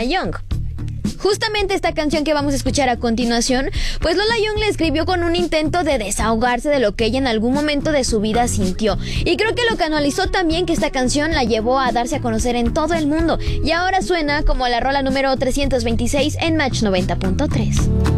Young. Justamente esta canción que vamos a escuchar a continuación, pues Lola Young la escribió con un intento de desahogarse de lo que ella en algún momento de su vida sintió. Y creo que lo canalizó también, que esta canción la llevó a darse a conocer en todo el mundo. Y ahora suena como la rola número 326 en Match 90.3.